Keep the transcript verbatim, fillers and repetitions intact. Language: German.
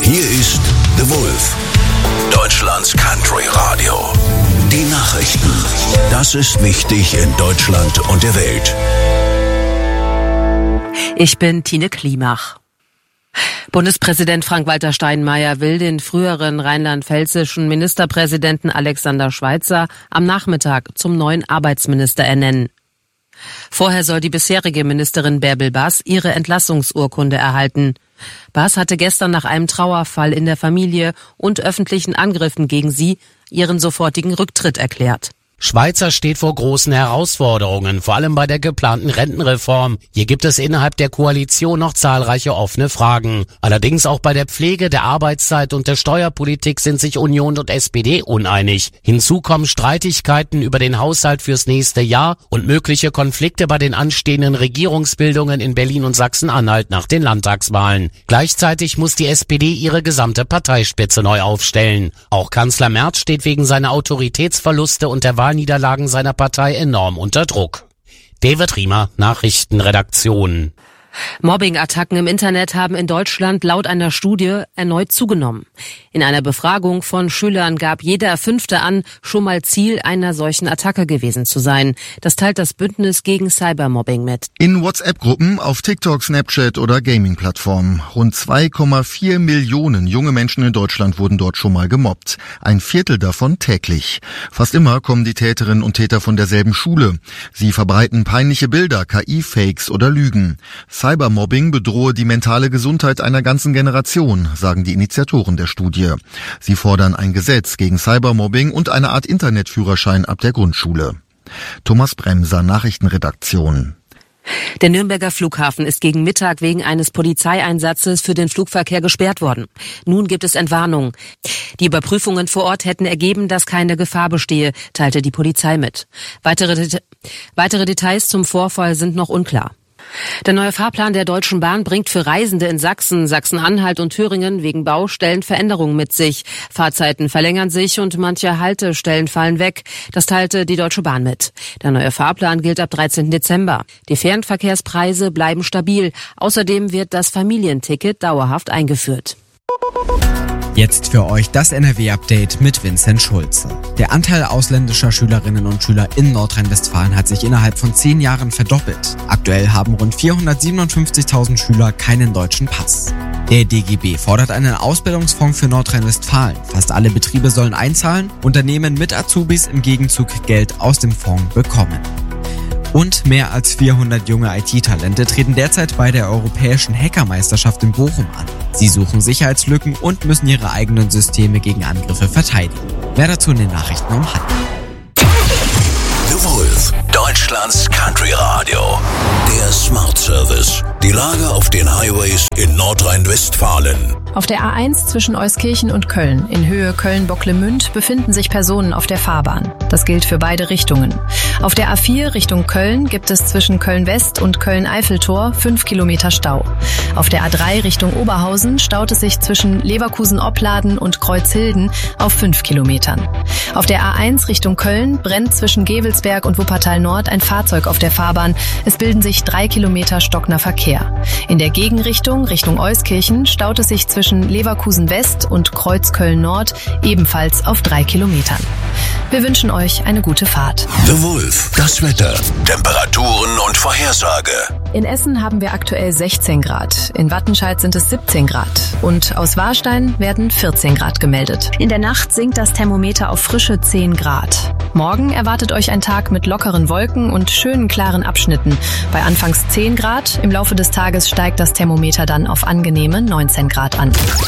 Hier ist The Wolf, Deutschlands Country Radio. Die Nachrichten. Das ist wichtig in Deutschland und der Welt. Ich bin Tine Klimach. Bundespräsident Frank-Walter Steinmeier will den früheren rheinland-pfälzischen Ministerpräsidenten Alexander Schweitzer am Nachmittag zum neuen Arbeitsminister ernennen. Vorher soll die bisherige Ministerin Bärbel Baas ihre Entlassungsurkunde erhalten. Baas hatte gestern nach einem Trauerfall in der Familie und öffentlichen Angriffen gegen sie ihren sofortigen Rücktritt erklärt. Schweitzer steht vor großen Herausforderungen, vor allem bei der geplanten Rentenreform. Hier gibt es innerhalb der Koalition noch zahlreiche offene Fragen. Allerdings auch bei der Pflege, der Arbeitszeit und der Steuerpolitik sind sich Union und S P D uneinig. Hinzu kommen Streitigkeiten über den Haushalt fürs nächste Jahr und mögliche Konflikte bei den anstehenden Regierungsbildungen in Berlin und Sachsen-Anhalt nach den Landtagswahlen. Gleichzeitig muss die S P D ihre gesamte Parteispitze neu aufstellen. Auch Kanzler Merz steht wegen seiner Autoritätsverluste und der Wahlniederlagen seiner Partei enorm unter Druck. David Riemer, Nachrichtenredaktion. Mobbing-Attacken im Internet haben in Deutschland laut einer Studie erneut zugenommen. In einer Befragung von Schülern gab jeder Fünfte an, schon mal Ziel einer solchen Attacke gewesen zu sein. Das teilt das Bündnis gegen Cybermobbing mit. In WhatsApp-Gruppen, auf TikTok, Snapchat oder Gaming-Plattformen. Rund zwei Komma vier Millionen junge Menschen in Deutschland wurden dort schon mal gemobbt. Ein Viertel davon täglich. Fast immer kommen die Täterinnen und Täter von derselben Schule. Sie verbreiten peinliche Bilder, K I-Fakes oder Lügen. Cybermobbing bedrohe die mentale Gesundheit einer ganzen Generation, sagen die Initiatoren der Studie. Sie fordern ein Gesetz gegen Cybermobbing und eine Art Internetführerschein ab der Grundschule. Thomas Bremser, Nachrichtenredaktion. Der Nürnberger Flughafen ist gegen Mittag wegen eines Polizeieinsatzes für den Flugverkehr gesperrt worden. Nun gibt es Entwarnung. Die Überprüfungen vor Ort hätten ergeben, dass keine Gefahr bestehe, teilte die Polizei mit. Weitere, Det- weitere Details zum Vorfall sind noch unklar. Der neue Fahrplan der Deutschen Bahn bringt für Reisende in Sachsen, Sachsen-Anhalt und Thüringen wegen Baustellen Veränderungen mit sich. Fahrzeiten verlängern sich und manche Haltestellen fallen weg. Das teilte die Deutsche Bahn mit. Der neue Fahrplan gilt ab dreizehnten Dezember. Die Fernverkehrspreise bleiben stabil. Außerdem wird das Familienticket dauerhaft eingeführt. Jetzt für euch das N R W-Update mit Vincent Schulze. Der Anteil ausländischer Schülerinnen und Schüler in Nordrhein-Westfalen hat sich innerhalb von zehn Jahren verdoppelt. Aktuell haben rund vierhundertsiebenundfünfzigtausend Schüler keinen deutschen Pass. Der D G B fordert einen Ausbildungsfonds für Nordrhein-Westfalen. Fast alle Betriebe sollen einzahlen, Unternehmen mit Azubis im Gegenzug Geld aus dem Fonds bekommen. Und mehr als vierhundert junge I T-Talente treten derzeit bei der Europäischen Hackermeisterschaft in Bochum an. Sie suchen Sicherheitslücken und müssen ihre eigenen Systeme gegen Angriffe verteidigen. Mehr dazu in den Nachrichten um halb. The Wolf, Deutschlands Country Radio. Der Smart Service. Die Lage auf den Highways in Nordrhein-Westfalen. Auf der A eins zwischen Euskirchen und Köln, in Höhe Köln-Bocklemünd, befinden sich Personen auf der Fahrbahn. Das gilt für beide Richtungen. Auf der A vier Richtung Köln gibt es zwischen Köln-West und Köln-Eiffeltor fünf Kilometer Stau. Auf der A drei Richtung Oberhausen staut es sich zwischen Leverkusen-Opladen und Kreuzhilden auf fünf Kilometern. Auf der A eins Richtung Köln brennt zwischen Gevelsberg und Wuppertal-Nord ein Fahrzeug auf der Fahrbahn. Es bilden sich drei Kilometer stockender Verkehr. In der Gegenrichtung, Richtung Euskirchen, staut es sich zwischen Leverkusen-West und Kreuzköln-Nord ebenfalls auf drei Kilometern. Wir wünschen euch eine gute Fahrt. The Wolf, das Wetter, Temperaturen und Vorhersage. In Essen haben wir aktuell sechzehn Grad, in Wattenscheid sind es siebzehn Grad und aus Warstein werden vierzehn Grad gemeldet. In der Nacht sinkt das Thermometer auf frische zehn Grad. Morgen erwartet euch ein Tag mit lockeren Wolken und schönen klaren Abschnitten. Bei anfangs zehn Grad, im Laufe des Tages steigt das Thermometer dann auf angenehme neunzehn Grad an.